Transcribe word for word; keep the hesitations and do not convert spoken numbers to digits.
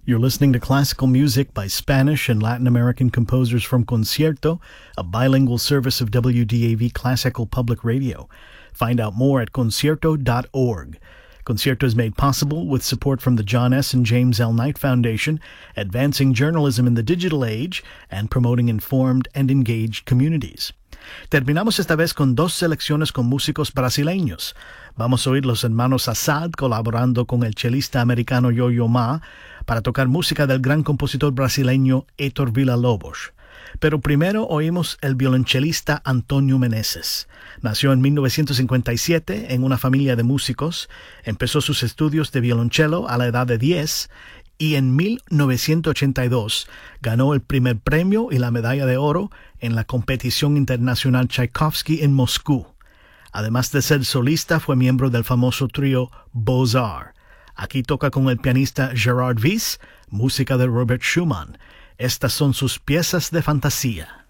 You're listening to classical music by Spanish and Latin American composers from Concierto, a bilingual service of W D A V Classical Public Radio. Find out more at concierto dot org. Concierto is made possible with support from the John S. and James L. Knight Foundation, advancing journalism in the digital age and promoting informed and engaged communities. Terminamos esta vez con dos selecciones con músicos brasileños. Vamos a oír los hermanos Assad colaborando con el chelista americano Yo-Yo Ma para tocar música del gran compositor brasileño Héctor Villa-Lobos. Pero primero oímos el violonchelista Antonio Meneses. Nació en mil novecientos cincuenta y siete en una familia de músicos, empezó sus estudios de violonchelo a la edad de diez y en mil novecientos ochenta y dos ganó el primer premio y la medalla de oro en la competición internacional Tchaikovsky en Moscú. Además de ser solista, fue miembro del famoso trío Beaux-Arts. Aquí toca con el pianista Gerard Wyss, música de Robert Schumann. Estas son sus piezas de fantasía.